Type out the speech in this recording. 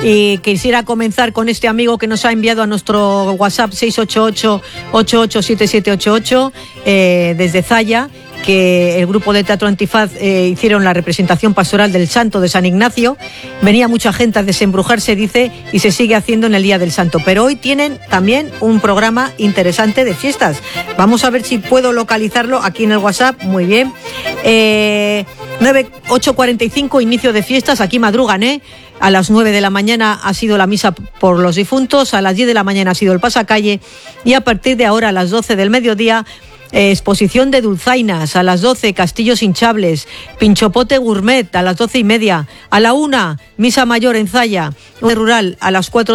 Y quisiera comenzar con este amigo que nos ha enviado a nuestro WhatsApp 688-887788 desde Zalla, que el grupo de Teatro Antifaz hicieron la representación pastoral del Santo de San Ignacio. Venía mucha gente a desembrujarse, dice, y se sigue haciendo en el Día del Santo. Pero hoy tienen también un programa interesante de fiestas. Vamos a ver si puedo localizarlo aquí en el WhatsApp. Muy bien. 8:45, inicio de fiestas. Aquí madrugan, A las 9 de la mañana ha sido la misa por los difuntos, a las 10 de la mañana ha sido el pasacalle y a partir de ahora a las 12 del mediodía exposición de dulzainas, a las 12 castillos hinchables, pinchopote gourmet a las 12:30, a la 1 misa mayor en Zalla, rural a las 4